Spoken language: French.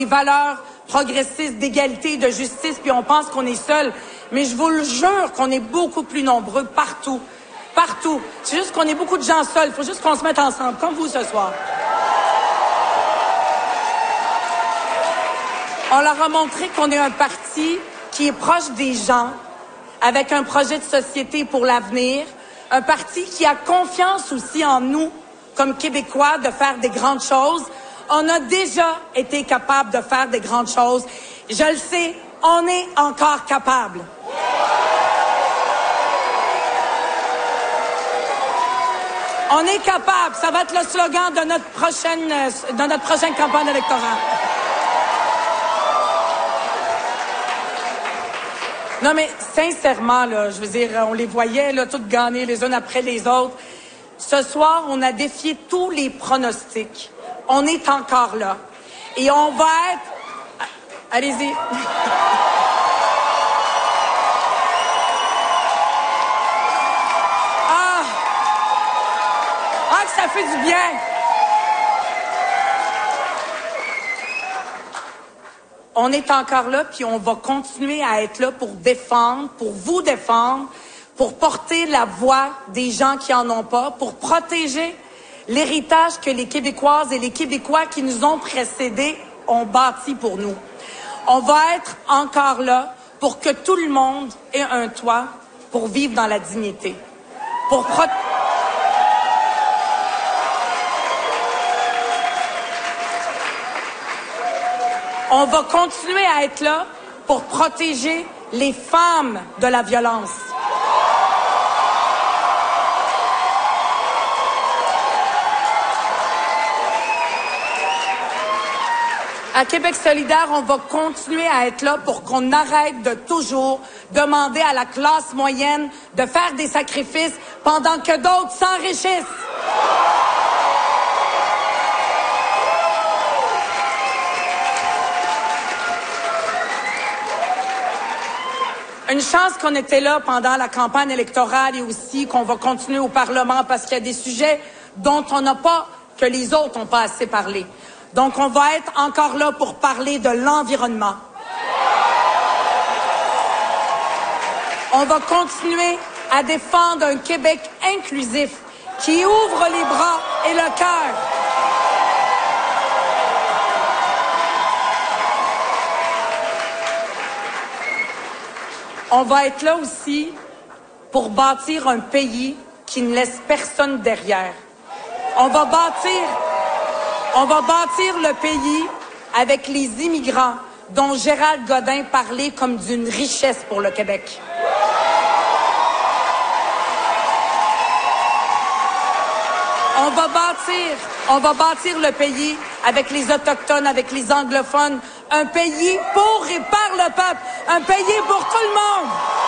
des valeurs progressistes d'égalité, de justice, puis on pense qu'on est seul. Mais je vous le jure qu'on est beaucoup plus nombreux partout. Partout. C'est juste qu'on est beaucoup de gens seuls. Il faut juste qu'on se mette ensemble, comme vous ce soir. On leur a montré qu'on est un parti qui est proche des gens, avec un projet de société pour l'avenir, un parti qui a confiance aussi en nous, comme Québécois, de faire des grandes choses. On a déjà été capable de faire des grandes choses. Je le sais, on est encore capable. On est capable. Ça va être le slogan de notre prochaine campagne électorale. Non, mais sincèrement, là, je veux dire, on les voyait, là, toutes gagner les unes après les autres. Ce soir, on a défié tous les pronostics. On est encore là. Et on va être... Allez-y. Que ça fait du bien. On est encore là, puis on va continuer à être là pour défendre, pour vous défendre, pour porter la voix des gens qui en ont pas, pour protéger l'héritage que les Québécoises et les Québécois qui nous ont précédés ont bâti pour nous. On va être encore là pour que tout le monde ait un toit pour vivre dans la dignité. On va continuer à être là pour protéger les femmes de la violence. À Québec solidaire, on va continuer à être là pour qu'on arrête de toujours demander à la classe moyenne de faire des sacrifices pendant que d'autres s'enrichissent. Une chance qu'on était là pendant la campagne électorale et aussi qu'on va continuer au Parlement parce qu'il y a des sujets dont on n'a pas, que les autres n'ont pas assez parlé. Donc, on va être encore là pour parler de l'environnement. On va continuer à défendre un Québec inclusif qui ouvre les bras et le cœur. On va être là aussi pour bâtir un pays qui ne laisse personne derrière. On va bâtir le pays avec les immigrants dont Gérald Godin parlait comme d'une richesse pour le Québec. On va bâtir le pays avec les Autochtones, avec les anglophones, un pays pour et par le peuple, un pays pour tout le monde.